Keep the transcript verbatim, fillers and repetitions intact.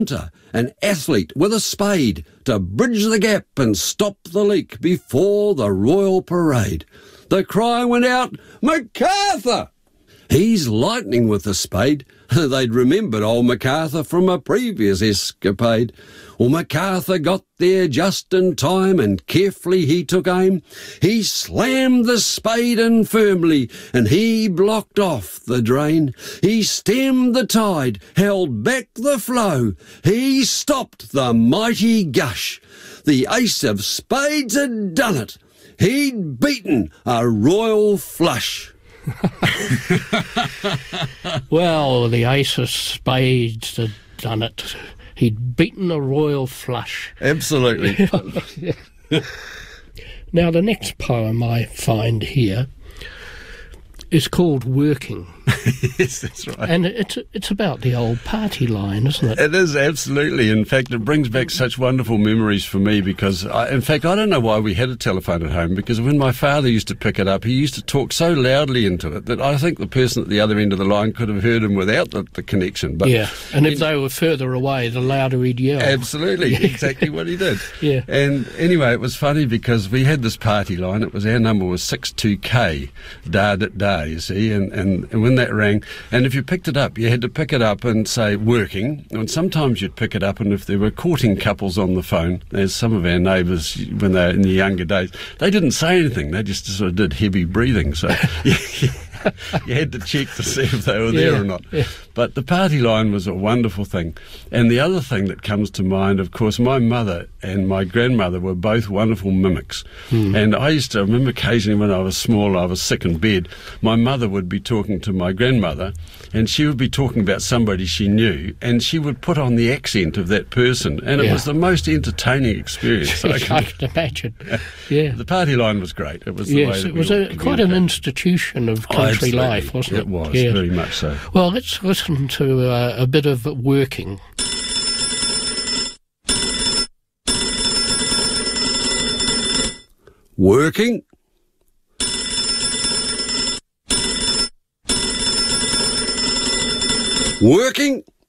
an athlete with a spade to bridge the gap and stop the leak before the royal parade. The cry went out, "MacArthur!" He's lightning with the spade. They'd remembered old MacArthur from a previous escapade. Well, MacArthur got there just in time and carefully he took aim. He slammed the spade in firmly and he blocked off the drain. He stemmed the tide, held back the flow. He stopped the mighty gush. The ace of spades had done it. He'd beaten a royal flush. Well, the ace of spades had done it. He'd beaten a royal flush. Absolutely. Now, the next poem I find here is called Working. Yes, that's right. And it's it's about the old party line, isn't it? It is, absolutely. In fact, it brings back such wonderful memories for me because, I, in fact, I don't know why we had a telephone at home, because when my father used to pick it up, he used to talk so loudly into it that I think the person at the other end of the line could have heard him without the, the connection. But yeah, and if they were further away, the louder he'd yell. Absolutely, exactly what he did. Yeah. And anyway, it was funny because we had this party line. It was, our number was six two K, da da da, you see, and, and, and when that rang, and if you picked it up, you had to pick it up and say working, and sometimes you'd pick it up, and if there were courting couples on the phone, as some of our neighbours when they were in the younger days, they didn't say anything, they just sort of did heavy breathing, so you, you had to check to see if they were there yeah, or not. Yeah. But the party line was a wonderful thing. And the other thing that comes to mind, of course, my mother and my grandmother were both wonderful mimics. Hmm. And I used to I remember occasionally when I was small, I was sick in bed, my mother would be talking to my grandmother, and she would be talking about somebody she knew, and she would put on the accent of that person, and it yeah. was the most entertaining experience. I can, I can imagine. Yeah. The party line was great. It was the yes, way that it was we a, quite an institution of country oh, life, wasn't it? It was, yeah. very much so. Well, let's listen to uh, a bit of Working. Working? Working?